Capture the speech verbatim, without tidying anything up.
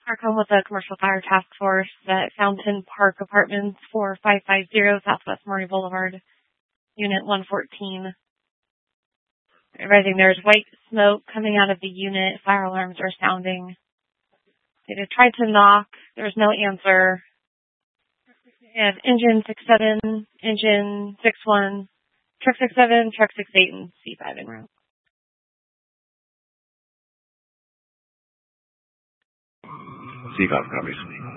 Arcom with the Commercial Fire Task Force at Fountain Park Apartments four five five zero Southwest Maury Boulevard, Unit one fourteen. Advising there's white smoke coming out of the unit. Fire alarms are sounding. They tried to knock. There's no answer. We have engine six seven, engine six one, truck six seven, truck six eight, and C five en route. C five copies.